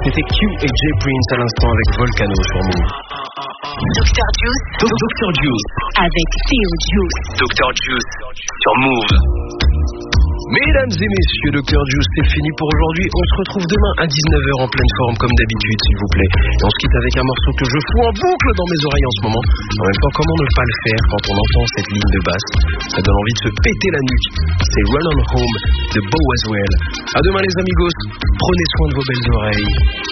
C'était Q et J Prince à l'instant avec Volcano sur Move. Dr Juice. Dr Juice. Avec Theo Juice. Dr Juice sur Move. Mesdames et messieurs, Dr Juice, c'est fini pour aujourd'hui. On se retrouve demain à 19h en pleine forme comme d'habitude, s'il vous plaît. Et on se quitte avec un morceau que je fous en boucle dans mes oreilles en ce moment. En même temps, comment ne pas le faire quand on entend cette ligne de basse? Ça donne envie de se péter la nuque. C'est Run On Home de Bo Aswell. À demain les amigos, prenez soin de vos belles oreilles.